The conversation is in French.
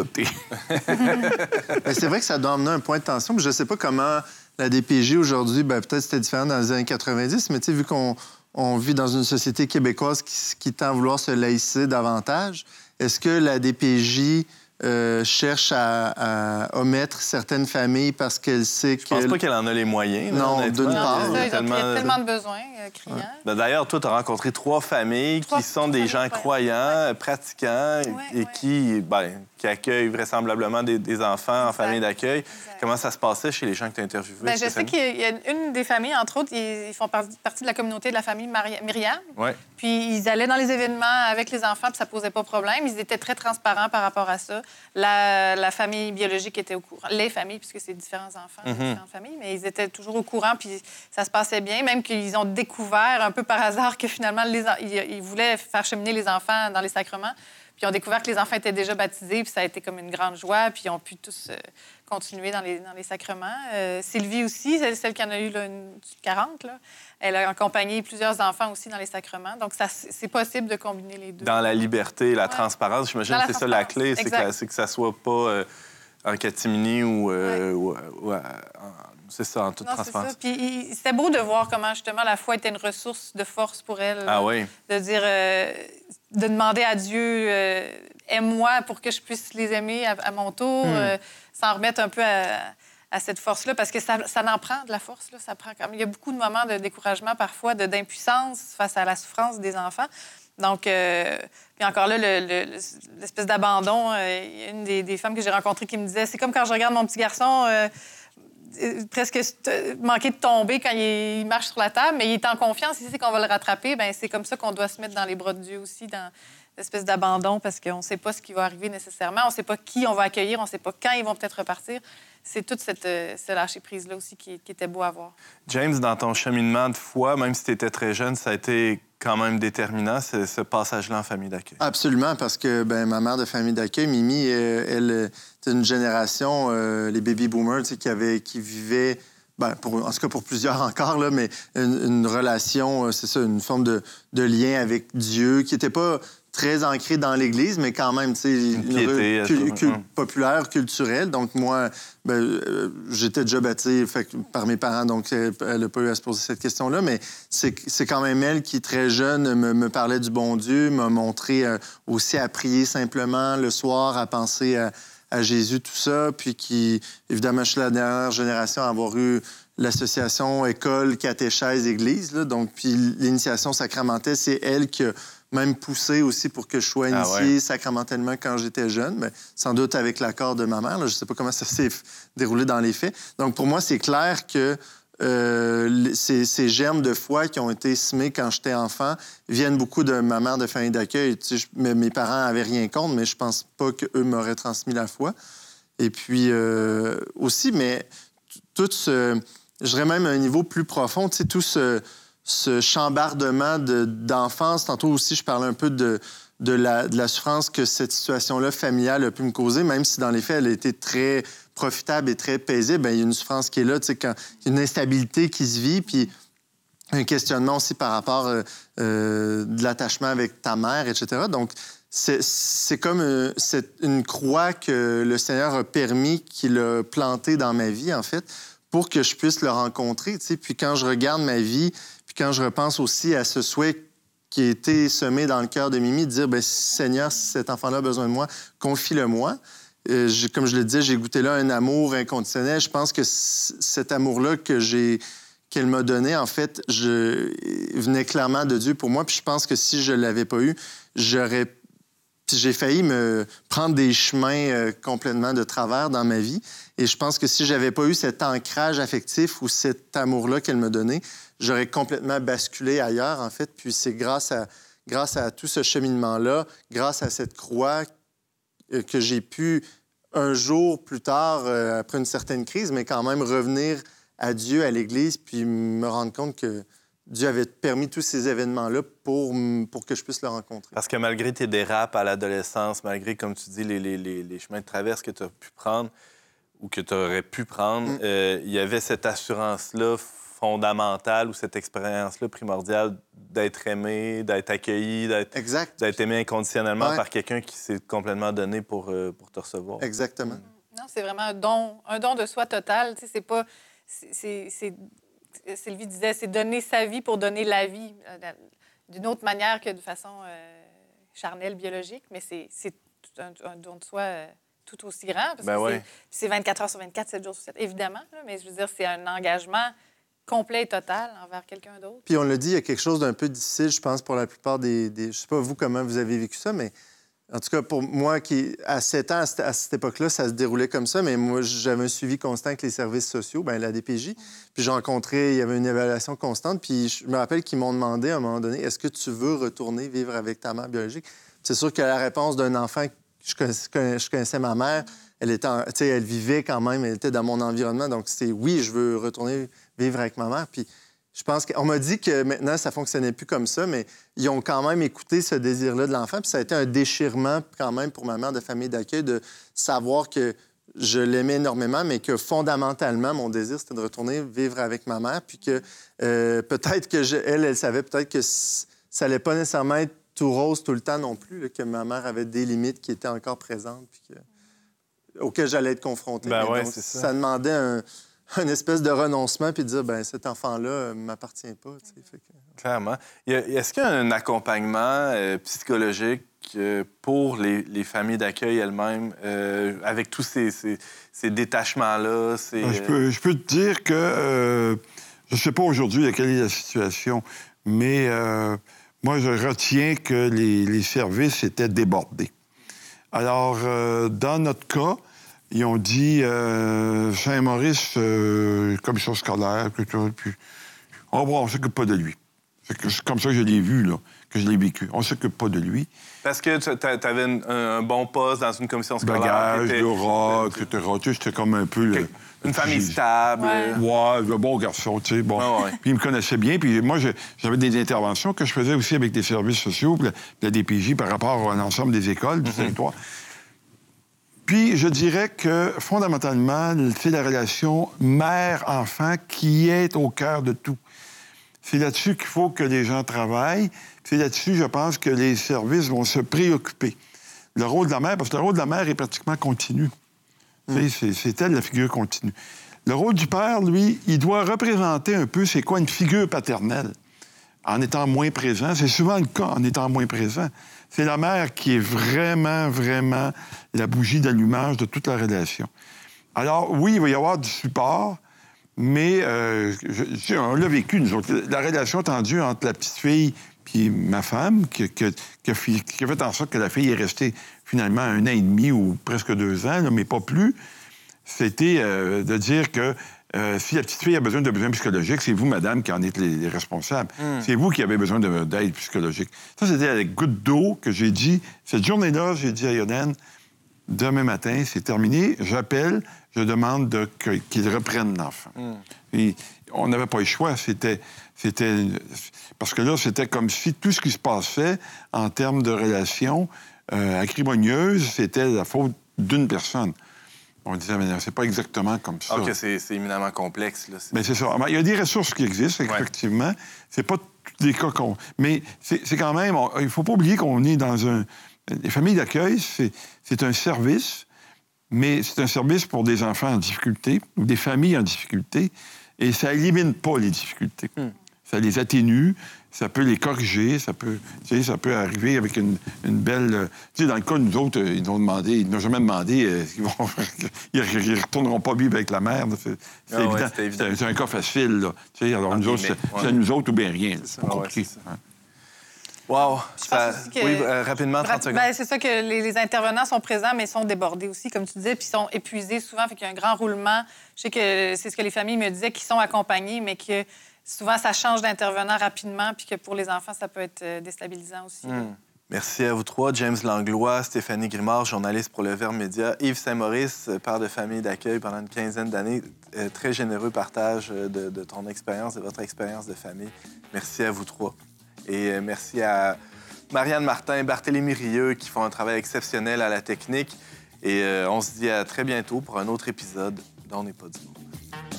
adopter. Mais c'est vrai que ça doit emmener un point de tension. Je ne sais pas comment la DPJ aujourd'hui, peut-être c'était différent dans les années 90, mais vu qu'on vit dans une société québécoise qui tend à vouloir se laïciser davantage, est-ce que la DPJ cherche à omettre certaines familles parce qu'elle sait que... Je pense pas qu'elle en a les moyens. Non, d'une part. Il y a tellement de besoins criants. Ouais. D'ailleurs, toi, tu as rencontré 3 familles qui sont des gens croyants, pratiquants, et qui accueillent vraisemblablement des enfants en famille d'accueil. Comment ça se passait chez les gens que tu as interviewés? Je sais qu'il y a une des familles, entre autres, ils font partie de la communauté de la famille Myriam. Ouais. Puis ils allaient dans les événements avec les enfants, puis ça posait pas problème. Ils étaient très transparents par rapport à ça. La famille biologique était au courant. Les familles, puisque c'est différents enfants, différentes familles, mais ils étaient toujours au courant, puis ça se passait bien. Même qu'ils ont découvert un peu par hasard que finalement, ils voulaient faire cheminer les enfants dans les sacrements. Puis ils ont découvert que les enfants étaient déjà baptisés, puis ça a été comme une grande joie, puis ils ont pu tous continuer dans les sacrements. Sylvie aussi, celle qui en a eu là, une 40, là, elle a accompagné plusieurs enfants aussi dans les sacrements. Donc, c'est possible de combiner les deux. Dans la liberté et la transparence, j'imagine que c'est ça la clé, c'est que ça soit pas en catimini ou c'est ça, en toute transparence. Puis c'était beau de voir comment, justement, la foi était une ressource de force pour elle. Ah oui? De dire, de demander à Dieu, aime-moi pour que je puisse les aimer à mon tour, s'en remettre un peu à cette force-là, parce que ça en prend de la force. Là. Ça prend il y a beaucoup de moments de découragement, parfois, d'impuissance face à la souffrance des enfants. Donc, puis encore là, l'espèce d'abandon. Il y a une des femmes que j'ai rencontrées qui me disait, c'est comme quand je regarde mon petit garçon... presque manquer de tomber quand il marche sur la table, mais il est en confiance, il sait qu'on va le rattraper. Bien, c'est comme ça qu'on doit se mettre dans les bras de Dieu aussi, dans l'espèce d'abandon, parce qu'on ne sait pas ce qui va arriver nécessairement, on ne sait pas qui on va accueillir, on ne sait pas quand ils vont peut-être repartir. C'est toute ce lâcher-prise-là aussi qui était beau à voir. James, dans ton cheminement de foi, même si tu étais très jeune, ça a été quand même déterminant, ce passage-là en famille d'accueil. Absolument, parce que ma mère de famille d'accueil, Mimi, elle c'est une génération, les baby-boomers, qui vivaient, en tout cas pour plusieurs encore, là, mais une relation, c'est ça, une forme de lien avec Dieu qui n'était pas très ancrée dans l'Église, mais quand même, populaire, culturelle. Donc, moi, j'étais déjà baptisé par mes parents, donc elle n'a pas eu à se poser cette question-là, mais c'est quand même elle qui, très jeune, me parlait du bon Dieu, m'a montré aussi à prier simplement le soir, à penser à Jésus, tout ça, puis qui, évidemment, je suis la dernière génération à avoir eu l'association école, catéchèse, église, là, donc, puis l'initiation sacramentelle, c'est elle qui a même poussé aussi pour que je sois initié sacramentellement quand j'étais jeune, mais sans doute avec l'accord de ma mère. Là, je ne sais pas comment ça s'est déroulé dans les faits. Donc, pour moi, c'est clair que ces germes de foi qui ont été semés quand j'étais enfant viennent beaucoup de ma mère de famille d'accueil. Mes parents n'avaient rien contre, mais je pense pas qu'eux m'auraient transmis la foi. Et puis, aussi, mais tout ce... Je dirais même à un niveau plus profond, tout ce chambardement d'enfance. Tantôt aussi, je parlais un peu de la souffrance que cette situation-là familiale a pu me causer, même si dans les faits, elle a été très profitable et très paisible. Il y a une souffrance qui est là, quand il y a une instabilité qui se vit, puis un questionnement aussi par rapport de l'attachement avec ta mère, etc. Donc, c'est comme une croix que le Seigneur a permis, qu'il a plantée dans ma vie, en fait, pour que je puisse le rencontrer. Puis quand je regarde ma vie, puis quand je repense aussi à ce souhait qui a été semé dans le cœur de Mimi, de dire, Seigneur, si cet enfant-là a besoin de moi, confie-le-moi. Comme je le disais, j'ai goûté là un amour inconditionnel. Je pense que cet amour-là qu'elle m'a donné, en fait, venait clairement de Dieu pour moi. Puis je pense que si je ne l'avais pas eu, j'ai failli me prendre des chemins complètement de travers dans ma vie. Et je pense que si j'avais pas eu cet ancrage affectif ou cet amour-là qu'elle me donnait, j'aurais complètement basculé ailleurs, en fait. Puis c'est grâce à tout ce cheminement-là, grâce à cette croix, que j'ai pu, un jour plus tard, après une certaine crise, mais quand même revenir à Dieu, à l'Église, puis me rendre compte que Dieu avait permis tous ces événements-là pour que je puisse le rencontrer. Parce que malgré tes dérapes à l'adolescence, malgré, comme tu dis, les chemins de traverse que tu as pu prendre ou que tu aurais pu prendre, il y avait cette assurance-là fondamentale ou cette expérience-là primordiale d'être aimé, d'être accueilli, d'être aimé inconditionnellement par quelqu'un qui s'est complètement donné pour te recevoir. Exactement. Non, c'est vraiment un don de soi total. Tu sais, c'est pas... Sylvie disait, c'est donner sa vie pour donner la vie d'une autre manière que de façon charnelle, biologique, mais c'est un don de soi tout aussi grand. Parce que c'est 24 heures sur 24, 7 jours sur 7, évidemment, là, mais je veux dire, c'est un engagement complet et total envers quelqu'un d'autre. Puis on l'a dit, il y a quelque chose d'un peu difficile, je pense, pour la plupart des... Je sais pas, vous, comment vous avez vécu ça, mais en tout cas, pour moi, à 7 ans, à cette époque-là, ça se déroulait comme ça, mais moi, j'avais un suivi constant avec les services sociaux, la DPJ. Puis j'ai rencontré, il y avait une évaluation constante, puis je me rappelle qu'ils m'ont demandé à un moment donné, est-ce que tu veux retourner vivre avec ta mère biologique? Puis c'est sûr que la réponse d'un enfant, je connaissais ma mère, elle vivait quand même, elle était dans mon environnement, donc c'est oui, je veux retourner vivre avec ma mère. Puis je pense qu'on m'a dit que maintenant, ça fonctionnait plus comme ça, mais ils ont quand même écouté ce désir-là de l'enfant. Puis ça a été un déchirement quand même pour ma mère de famille d'accueil de savoir que je l'aimais énormément, mais que fondamentalement, mon désir, c'était de retourner vivre avec ma mère. Puis que peut-être que elle savait peut-être que ça n'allait pas nécessairement être tout rose tout le temps non plus, là, que ma mère avait des limites qui étaient encore présentes puis auxquelles j'allais être confronté. Donc, ça demandait un espèce de renoncement puis de dire, cet enfant-là ne m'appartient pas. Fait que... Clairement. Est-ce qu'il y a un accompagnement psychologique pour les familles d'accueil elles-mêmes, avec tous ces détachements-là? Je peux te dire que je ne sais pas aujourd'hui quelle est la situation, mais moi, je retiens que les services étaient débordés. Alors, dans notre cas, ils ont dit Saint-Maurice, commission scolaire, puis on ne s'occupe pas de lui. C'est comme ça que je l'ai vu, là, que je l'ai vécu. On ne s'occupe pas de lui. Parce que tu avais un bon poste dans une commission scolaire. Bagage, l'aura, etc. Tu sais, c'était comme un peu... Une famille stable. Ouais, un bon garçon, tu sais. Bon. Puis il me connaissait bien. Puis moi, j'avais des interventions que je faisais aussi avec les services sociaux, la DPJ, par rapport à l'ensemble des écoles du territoire. Puis je dirais que, fondamentalement, c'est la relation mère-enfant qui est au cœur de tout. C'est là-dessus qu'il faut que les gens travaillent. C'est là-dessus, je pense, que les services vont se préoccuper. Le rôle de la mère, parce que le rôle de la mère est pratiquement continu. C'est elle, la figure continue. Le rôle du père, lui, il doit représenter un peu c'est quoi une figure paternelle en étant moins présent. C'est souvent le cas en étant moins présent. C'est la mère qui est vraiment, vraiment la bougie d'allumage de toute la relation. Alors, oui, il va y avoir du support, mais on l'a vécu, nous autres. La relation tendue entre la petite fille et ma femme, qui a fait en sorte que la fille est restée finalement 1 an et demi ou presque 2 ans, là, mais pas plus, c'était de dire que si la petite fille a besoin de besoins psychologiques, c'est vous, madame, qui en êtes les responsables. C'est vous qui avez besoin d'aide psychologique. Ça, c'était à la goutte d'eau que j'ai dit. Cette journée-là, j'ai dit à Yoden, demain matin, c'est terminé, j'appelle, je demande qu'il reprenne l'enfant. Et on n'avait pas le choix. Parce que là, c'était comme si tout ce qui se passait en termes de relations acrimonieuses, c'était la faute d'une personne. On disait, mais c'est pas exactement comme ça. OK, c'est éminemment complexe. Là. Mais c'est ça. Il y a des ressources qui existent, effectivement. C'est pas tous les cas qu'on... Mais c'est quand même... Il faut pas oublier qu'on est dans un... Les familles d'accueil, c'est un service, mais c'est un service pour des enfants en difficulté ou des familles en difficulté, et ça élimine pas les difficultés. Ça les atténue, ça peut les corriger, ça peut arriver avec une belle... Tu sais, dans le cas de nous autres, ils n'ont jamais demandé ils retourneront pas vivre avec la mère. C'est évident. C'est un cas facile, là. Tu sais, alors nous autres, c'est nous autres ou bien rien. C'est pas compliqué. Wow! Rapidement, 30 secondes. C'est ça que les intervenants sont présents, mais sont débordés aussi, comme tu disais, puis sont épuisés souvent, fait qu'il y a un grand roulement. Je sais que c'est ce que les familles me disaient, qu'ils sont accompagnés, mais que souvent, ça change d'intervenant rapidement, puis que pour les enfants, ça peut être déstabilisant aussi. Merci à vous trois. James Langlois, Stéphanie Grimard, journaliste pour Le Verbe Média, Yves Saint-Maurice, père de famille d'accueil pendant une 15aine d'années. Très généreux partage de ton expérience, de votre expérience de famille. Merci à vous trois. Et merci à Marianne Martin, Barthélémy Rieux, qui font un travail exceptionnel à la technique. Et on se dit à très bientôt pour un autre épisode d'On n'est pas du monde.